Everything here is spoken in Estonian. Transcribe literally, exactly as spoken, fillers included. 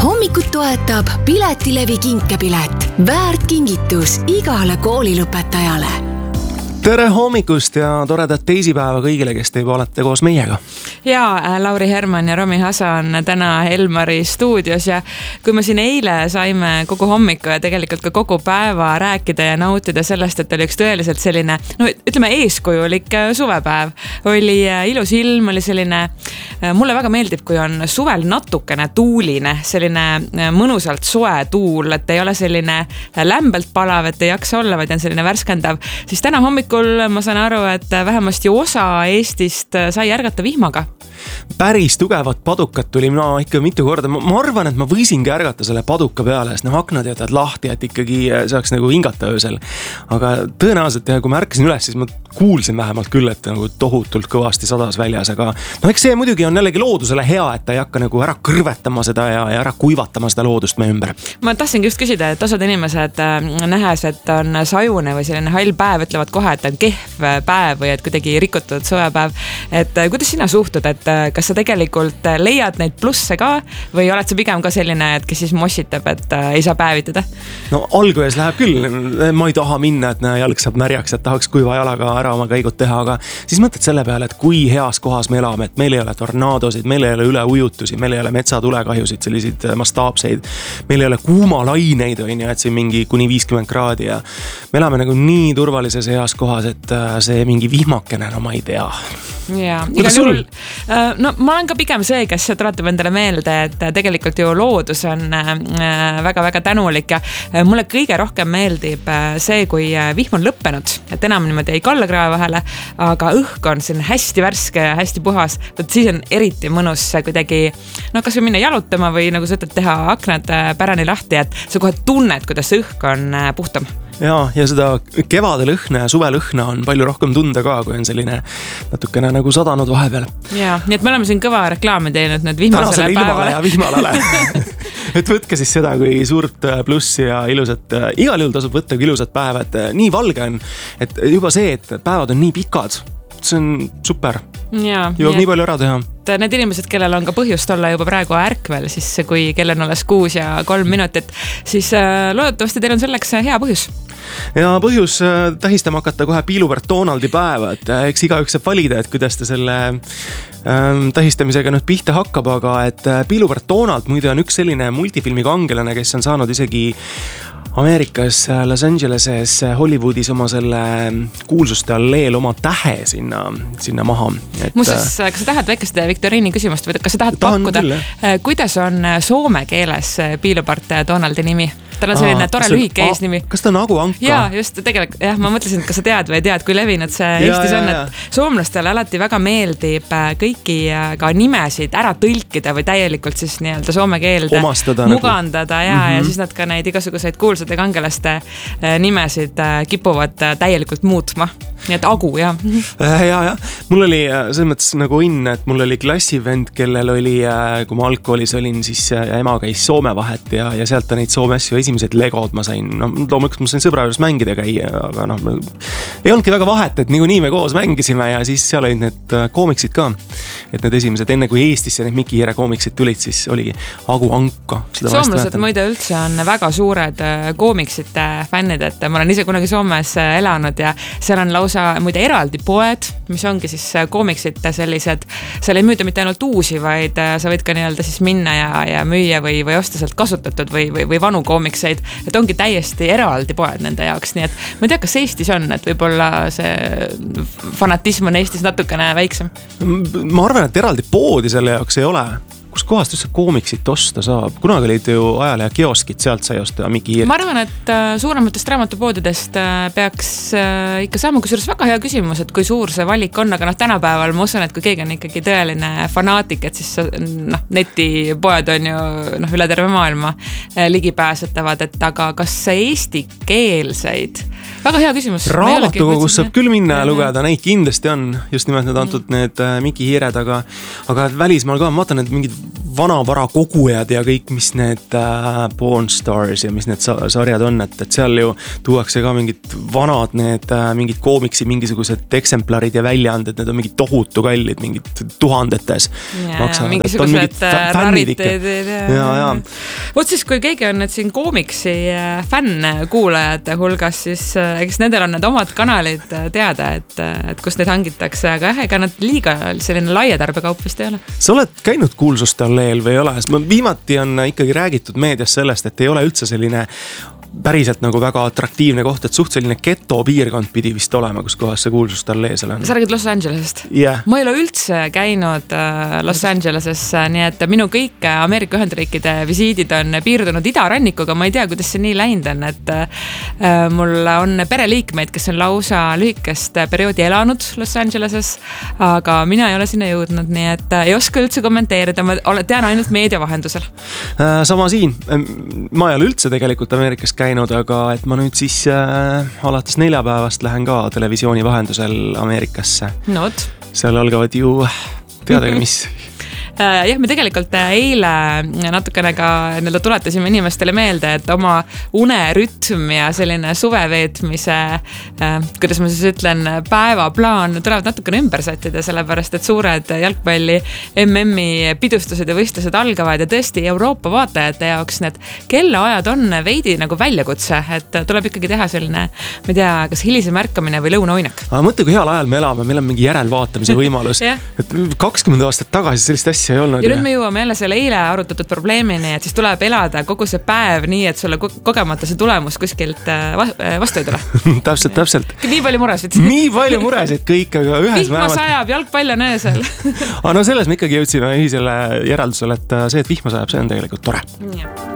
Hommikut toetab Piletilevi kinkepilet. Väärt kingitus igale koolilõpetajale. Tere hommikust ja toredat teisipäeva kõigile, kes te juba olete koos meiega. Ja Lauri Herman ja Romi Hasa on täna Elmari stuudios ja kui me siin eile saime kogu hommiku ja tegelikult ka kogu päeva rääkida ja nautida sellest, et oli üks tõeliselt selline, no ütleme eeskujulik suvepäev. Oli ilus ilm, oli selline, mulle väga meeldib, kui on suvel natukene tuuline, selline mõnusalt soe tuul, et ei ole selline lämbelt palav, et ei jaksa olla, vaid on selline värskendav. Siis täna hommikul ma saan aru, et vähemasti osa Eestist sai ärgata vihmaga. Päris tugevat padukat tuli mina ikka mitu korda. Ma, ma arvan, et ma võisingi ärgata selle paduka peale, sest noh, aknad jätad lahti, et ikkagi saaks nagu hingata öösel. Aga tõenäoliselt, kui ma ärkasin üles, siis ma kuulsin vähemalt küll, et nagu tohutult kõvasti sadas väljas. Aga no eks see muidugi on jällegi loodusele hea, et ta ei hakka nagu ära kõrvetama seda ja, ja ära kuivatama seda loodust meie ümber. Ma tahtsingi just küsida, et osad inimesed nähes, et on sajune või selline hall päev, ütlevad kohe, et on kehv päev või et kuidagi rikutud suvepäev. Et kuidas sina suhtud, et kas sa tegelikult leiad neid plusse ka või oled sa pigem ka selline, et kes siis mossitab, et ei saa päevitada? No alguses läheb küll, ma ei taha minna, et jalg saab märjaks, et tahaks kuiva jalaga ära oma käigud teha, aga siis mõtled selle peale, et kui heas kohas me elame, et meil ei ole tornaadosid, meil ei ole üleujutusi, meil ei ole metsatulekahjusid, selliseid mastaapseid, meil ei ole kuumalaineid, on ju, et siin mingi kuni viiskümmend kraadi ja me elame nagu nii turvalises heas kohas, et see mingi vihmakene, no ma ei tea. Ja, igal juhul, no ma olen ka pigem see, kes tuletab endale meelde, et tegelikult ju loodus on väga-väga tänulik ja mulle kõige rohkem meeldib see, kui vihm on lõppenud, et enam niimoodi ei kallakrae vahele, aga õhk on siin hästi värske ja hästi puhas, et siis on eriti mõnus kuidagi, no kas või minna jalutama või nagu sa ütled, teha aknad pärani lahti, et sa kohe tunned, kuidas õhk on puhtam. Ja, ja seda kevade lõhna ja suve lõhna on palju rohkem tunda ka, kui on selline natukene nagu sadanud vahepeal. Ja, nii et me oleme siin kõva reklaami teinud nüüd vihmasele päevale. Ja vihmalale. Et võtke siis seda kui suurt plussi ja ilusat, igal juhul tasub võtta kui ilusat päeva, et nii valge on, et juba see, et päevad on nii pikad, see on super. Ja, jõuab nii palju ära teha. Need inimesed, kellel on ka põhjust olla juba praegu ärkvel, siis kui kell on alles kuus ja kolm minutit, siis loodetavasti teil on selleks hea põhjus. Ja põhjus tähistama hakata kohe Piiluvert Donaldi päeva, et eks igaüks saab valida, et kuidas ta selle ähm, tähistamisega nüüd pihta hakkab, aga et Piiluvert Donald muide on üks selline multifilmi kangelane, kes on saanud isegi Ameerikas, Los Angeleses, Hollywoodis oma selle kuulsuste alleel oma tähe sinna, sinna maha. Et, Muuseas, kas sa tahad väikest viktoriini küsimust või kas sa tahad pakkuda, küll, kuidas on soome keeles Piiluvert Donaldi nimi? Tal on selline Aa, tore lühike eesnimi. Kas ta on Agu Anka? Ja, just, tegelikult, jah, ma mõtlesin, et kas sa tead või ei tead, kui levinud see ja, Eestis on, et soomlastele alati väga meeldib kõiki ka nimesid ära tõlkida või täielikult siis nii-öelda soome keelde omastada, mugandada nagu. Ja, mm-hmm. ja siis nad ka neid igasuguseid kuulsate kangelaste nimesid kipuvad täielikult muutma. Nii et Agu, jah. Ja, ja. Mul oli selles mõttes nagu õnn, et mul oli klassivend, kellel oli, kui ma algkoolis olin, siis ema käis Soome vahet ja, ja sealt ta neid Soome asju esimesed legod ma sain, no loomulikult ma sain sõbra juures mängida käia, aga noh, ei olnudki väga vahet, et nagu nii me koos mängisime ja siis seal olid need koomiksid ka, et need esimesed, enne kui Eestisse need Miki Hiire koomiksid tulid, siis oligi Agu Anka. Soomlased muide üldse on väga suured koomiksite fännid, et ma olen ise kunagi Soomes elanud ja seal on lausa muide eraldi poed, mis ongi siis koomiksite sellised, seal ei müüda mitte ainult uusi, vaid sa võid ka nii-öelda siis minna ja, ja müüa või, või osta sealt kasutatud või, või, või vanu koomikseid, et ongi täiesti eraldi poed nende jaoks, nii et ma ei tea, kas Eestis on, et võib-olla see fanatism on Eestis natukene väiksem. Ma arvan, et eraldi poodi selle jaoks ei ole. Kus kohast üldse koomiksit osta saab? Kunagi olid ju ajalehe kioskid, sealt sai osta Miki Hiire. Ma arvan, et suurematest raamatupoodidest peaks ikka saama, kusjuures väga hea küsimus, et kui suur see valik on, aga noh, tänapäeval ma usun, et kui keegi on ikkagi tõeline fanaatik, et siis noh, netipoed on ju noh, üle terve maailma ligipääsetavad, et aga kas eesti keelseid? Väga hea küsimus. Raamatukogus saab küll minna ja lugeda, neid kindlasti on, just nimelt need antud need Miki Hiired, aga, aga välismaal ka, ma vaatan, et mingid vanavara kogujad ja kõik, mis need äh, Pawn Stars ja mis need sarjad on, et, et seal ju tuuakse ka mingid vanad need äh, mingid koomiksi, mingisugused eksemplarid ja väljaanded, need on mingid tohutu kallid, mingid tuhandetes ja, mingisugused rariteedid ja, ja. Vot siis, kui keegi on nüüd siin koomiksi fänn kuulajate hulgas, siis eks nendel on need omad kanalid teada, et, et kus neid hangitakse, aga jah, ega nad liiga selline laiatarbekaup vist ei ole. Sa oled käinud kuulsuste alleel või ei ole? Viimati on ikkagi räägitud meedias sellest, et ei ole üldse selline päriselt nagu väga atraktiivne koht, et suht selline geto piirkond pidi vist olema, kus kohas see kuulsuste allee seal on. Sa räägid Los Angelesest? Yeah. Ma ei ole üldse käinud Los Angeleses, nii et minu kõik Ameerika Ühendriikide visiidid on piirdunud idarannikuga, ma ei tea, kuidas see nii läinud on, et mul on pereliikmeid, kes on lausa lühikest perioodi elanud Los Angeleses, aga mina ei ole sinna jõudnud, nii et ei oska üldse kommenteerida, ma tean ainult meedia vahendusel. Sama siin, ma ei ole üldse tegelikult Ameerikas käinud, aga et ma nüüd siis äh, alates neljapäevast lähen ka televisiooni vahendusel Ameerikasse. Not. Seal algavad ju teadagi, mis... Jah, me tegelikult eile natukene ka tuletasime inimestele meelde, et oma unerütm ja selline suveveetmise, kuidas ma siis ütlen, päevaplaan tulevad natukene ümber sättida, sellepärast et suured jalgpalli M M-i pidustused ja võistlused algavad ja tõesti Euroopa vaatajate jaoks need kellaajad on veidi nagu väljakutse, et tuleb ikkagi teha selline, ma ei tea, kas hilise märkamine või lõunaoinak. Aga mõtle, kui heal ajal me elame, meil on mingi järelvaatamise võimalus, et kakskümmend aastat tagasi sellist asja ei olnud. Ja nüüd me jõuame jälle selle eile arutatud probleemini, et siis tuleb elada kogu see päev nii, et sulle kogemata see tulemus kuskilt vastu ei tule. täpselt, täpselt. Nii palju muresid. Nii palju muresid kõik, aga ühes vihma vähemalt... sajab, jalgpall on öösel. aga no selles me ikkagi jõudsime ühisele järeldusele, et see, et vihma sajab, see on tegelikult tore. Ja.